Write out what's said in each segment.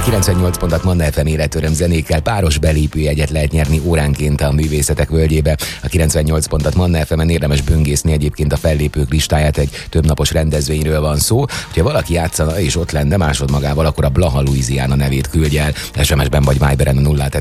98 pontot Manna FM életöröm zenékkel páros belépőjegyet lehet nyerni óránként a Művészetek Völgyébe. A 98 pontot Manna FM-en érdemes böngészni egyébként a fellépők listáját, egy többnapos rendezvényről van szó. Ha valaki játszana és ott lenne másodmagával, akkor a Blaha Louisiana nevét küldje el SMS-ben vagy Viberen a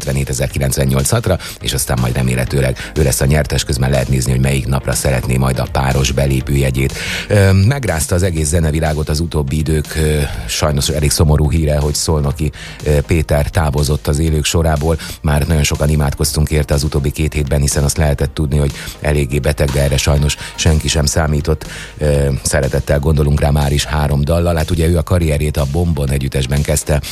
0-77986-ra, és aztán majd remélhetőleg ő lesz a nyertes. Közben lehet nézni, hogy melyik napra szeretné majd a páros belépőjegyét. Megrázta az egész zenevilágot az utóbbi idők sajnos elég szomorú híre, hogy Szolnoki Péter távozott az élők sorából. Már nagyon sokan imádkoztunk érte az utóbbi 2 hétben, hiszen azt lehetett tudni, hogy eléggé beteg, de erre sajnos senki sem számított. Szeretettel gondolunk rá már is 3 dallal. Hát ugye ő a karrierjét a Bombon együttesben kezdte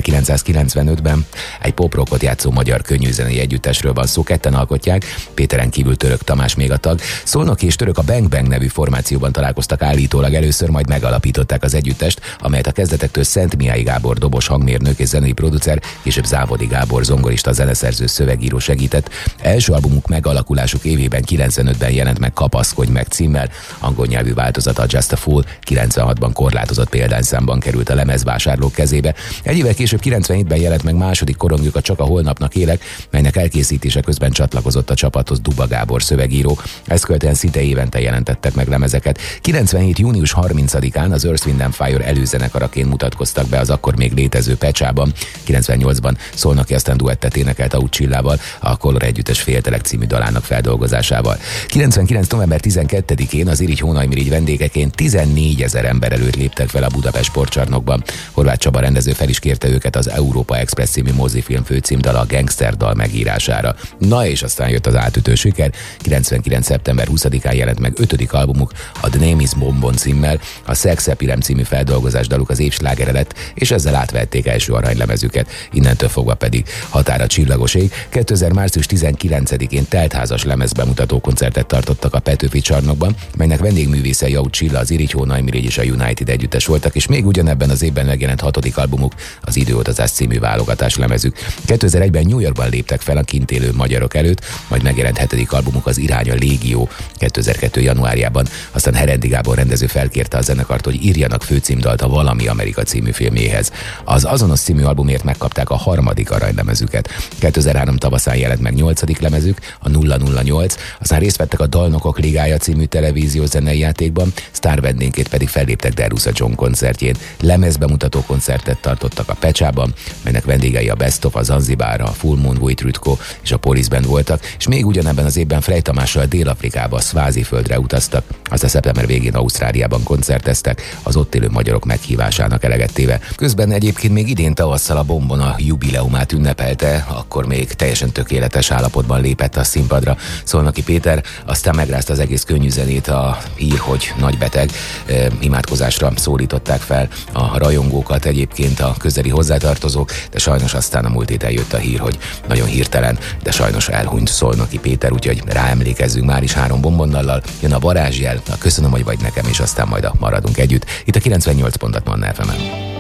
1995-ben. Egy poprockot játszó magyar könnyűzenei együttesről van szó, ketten alkotják, Péteren kívül Török Tamás még a tag. Szolnoki és Török a Bang Bang nevű formációban találkoztak állítólag először, majd megalapították az együttest, amelyet a kezdetektől Szent Mihály Gábor dobos hangmérnök és zenei producer, később Závodi Gábor zongorista, zeneszerző, szövegíró segített. Első albumuk megalakulásuk évében 95-ben jelent meg Kapaszkodj meg címmel, angol nyelvű változata a Just a Fool 96-ban korlátozott példányszámban került a lemezvásárlók kezébe. Egy évvel később 97-ben jelent meg második korongjuk, a Csak a holnapnak élek, melynek elkészítése közben csatlakozott a csapathoz Duba Gábor szövegíró. Ezt követően szinte évente jelentettek meg lemezeket. 97. június 30-án az Earth, Wind & Fire előzenekaraként mutatkoztak be az akkor még létező Pecsában. 98-ban Szolnoki aztán duettet énekelt Auth Csillával, a Color együttes Féltelek című dalának feldolgozásával. 99. november 12-én az Irigy-Hónai-Mirigy vendégeként 14 000 ember előtt léptek fel a Budapest Sportcsarnokban. Horváth Csaba rendező fel is kérte őket az Európa Express című mozifilm főcímdala, a Gangster dal megírására. Na és aztán jött az átütő siker. 99. szeptember 20-án jelent meg 5. albumuk, a The Name is Bombon címmel, a Sex Epilem című feldolgozás daluk az év slágere lett, és ezzel átvették első aranylemezüket. Innentől fogva pedig határa csillagos ég. 2000. március 19-én teltházas lemezbemutató koncertet tartottak a Petőfi Csarnokban, melynek vendégművészei Auth Csilla, az Irigy-Hónai-Mirigy és a United együttes voltak, és még ugyanebben az évben megjelent 6. albumuk, az Időutazás című válogatás lemezük. 2001-ben New Yorkban léptek fel a kint élő magyarok előtt, majd megjelent 7. albumuk, az Irány a Légió 2002. januárjában. Aztán Herendi Gábor rendező felkérte a zenekart, hogy írjanak főcímdalt a Valami Amerika című filmjéhez. Az azonos című albumért megkapták a 3. aranylemezüket. 2003 tavaszán jelent meg 8. lemezük, a 008, aztán részt vettek a Dalnokok Ligája című televíziós zenei játékban, sztárvendénként pedig felléptek Derusa John koncertjén. Lemezbemutató koncertet tartottak a Pecsában, melynek vendégei a Best of, a Zanzibár, a Full Moon, Wait Rütko és a Police Band voltak, és még ugyanebben az évben Frey Tamással Dél-Afrikába, Sváziföldre utaztak, aztán szeptember végén Ausztráliában koncerteztek, az ott élő magyarok meghívásának eleget téve. Közben egyébként még idén tavasszal a Bombon a jubileumát ünnepelte, akkor még teljesen tökéletes állapotban lépett a színpadra Szolnoki Péter, aztán megrázta az egész könnyűzenét a hír, hogy nagybeteg. Imádkozásra szólították fel a rajongókat, egyébként a közeli hozzátartozók, de sajnos aztán a múlt héten jött a hír, hogy nagyon hirtelen, de sajnos elhunyt Szolnoki Péter, úgyhogy ráemlékezzünk már is 3 bombonnallal. Jön a varázsjel, a Köszönöm, hogy vagy nekem, és aztán majd a Maradunk együtt. Itt a 98 pontot Manna FM-en.